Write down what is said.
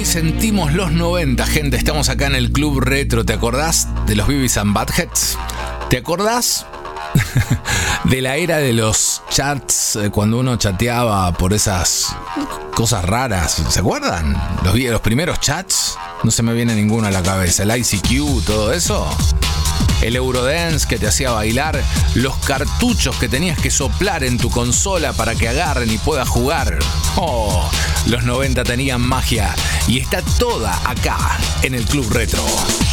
Resentimos los 90, gente. Estamos acá en el Club Retro. ¿Te acordás de los Beavis and Buttheads? ¿Te acordás de la era de los chats, cuando uno chateaba por esas cosas raras? ¿Se acuerdan? Los primeros chats. No se me viene ninguno a la cabeza. El ICQ, todo eso. El Eurodance que te hacía bailar. Los cartuchos que tenías que soplar en tu consola para que agarren y puedas jugar. Oh, los 90 tenían magia. Y está toda acá en el Club Retro.